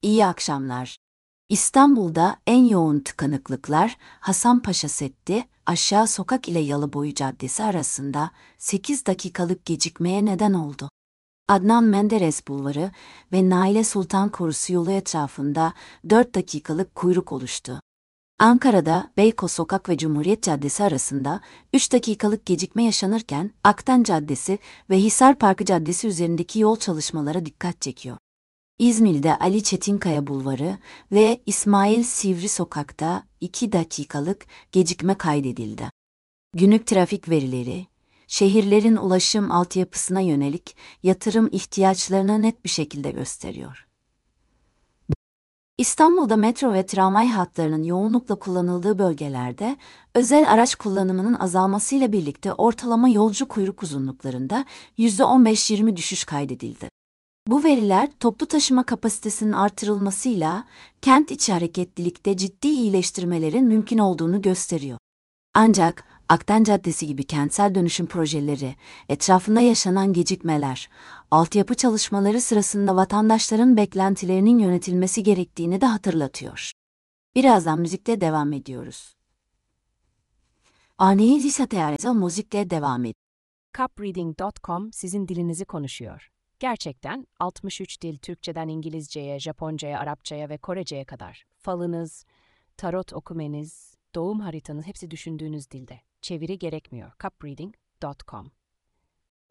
İyi akşamlar. İstanbul'da en yoğun tıkanıklıklar Hasanpaşa Seddi, Aşağı Sokak ile Yalıboyu Caddesi arasında 8 dakikalık gecikmeye neden oldu. Adnan Menderes Bulvarı ve Naile Sultan Korusu yolu etrafında 4 dakikalık kuyruk oluştu. Ankara'da Beykoz Sokak ve Cumhuriyet Caddesi arasında 3 dakikalık gecikme yaşanırken Aktan Caddesi ve Hisar Parkı Caddesi üzerindeki yol çalışmalara dikkat çekiyor. İzmir'de Ali Çetinkaya Bulvarı ve İsmail Sivri Sokak'ta 2 dakikalık gecikme kaydedildi. Günlük trafik verileri, şehirlerin ulaşım altyapısına yönelik yatırım ihtiyaçlarını net bir şekilde gösteriyor. İstanbul'da metro ve tramvay hatlarının yoğunlukla kullanıldığı bölgelerde özel araç kullanımının azalmasıyla birlikte ortalama yolcu kuyruk uzunluklarında %15-20 düşüş kaydedildi. Bu veriler toplu taşıma kapasitesinin artırılmasıyla kent içi hareketlilikte ciddi iyileştirmelerin mümkün olduğunu gösteriyor. Ancak Akden Caddesi gibi kentsel dönüşüm projeleri, etrafında yaşanan gecikmeler, altyapı çalışmaları sırasında vatandaşların beklentilerinin yönetilmesi gerektiğini de hatırlatıyor. Birazdan müzikle devam ediyoruz. Ani Lisateyareza müzikle devam ediyor. Cupreading.com sizin dilinizi konuşuyor. Gerçekten 63 dil Türkçeden İngilizceye, Japoncaya, Arapçaya ve Korece'ye kadar. Falınız, tarot okumeniz, doğum haritanız hepsi düşündüğünüz dilde. Çeviri gerekmiyor. Cupreading.com